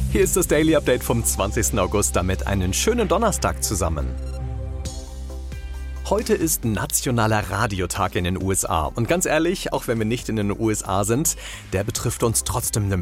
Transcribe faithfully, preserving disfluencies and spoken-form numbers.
Hier ist das Daily Update vom zwanzigsten August, damit einen schönen Donnerstag zusammen. Heute ist Nationaler Radiotag in den U S A. Und ganz ehrlich, auch wenn wir nicht in den U S A sind, der betrifft uns trotzdem